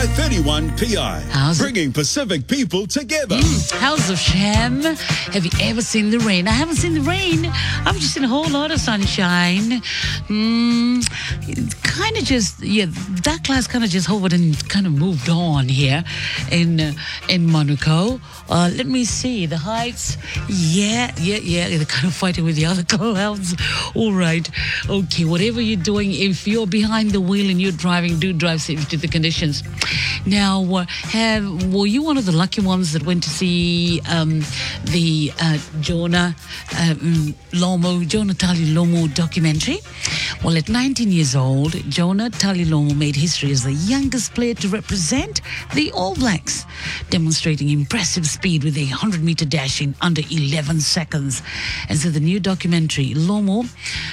531 PI, How's it? bringing Pacific people together. House of Shem. Have you ever seen the rain? I haven't seen the rain. I've just seen a whole lot of sunshine. Kind of just, that class kind of just hovered and kind of moved on here in Monaco. Let me see. The heights. Yeah. They're kind of fighting with the other clouds. All right. Okay, whatever you're doing, if you're behind the wheel and you're driving, do drive safely to the conditions. Now, were you one of the lucky ones that went to see the Jonah Talilomo documentary? Well, at 19 years old, Jonah Talilomo made history as the youngest player to represent the All Blacks, demonstrating impressive speed with a 100-meter dash in under 11 seconds. And so the new documentary, Lomo,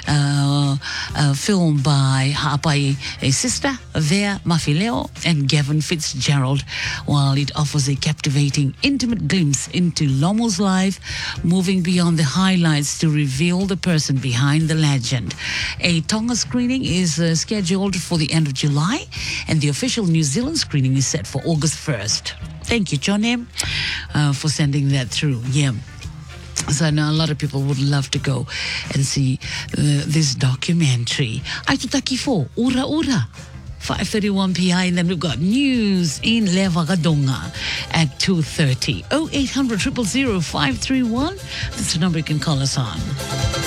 filmed by Ha'apai sister, Vea Mafileo and Gavin Fitzgerald, while it offers a captivating, intimate glimpse into Lomo's life, moving beyond the highlights to reveal the person behind the legend. A Tonga screening is scheduled for the end of July, and the official New Zealand screening is set for August 1st. Thank you, Johnny, for sending that through. Yeah. So I know a lot of people would love to go and see this documentary. Aitutaki 4, Ura. 5:31 PI, and then we've got news in Levagadonga at 2:30. 0800 000 531. That's the number you can call us on.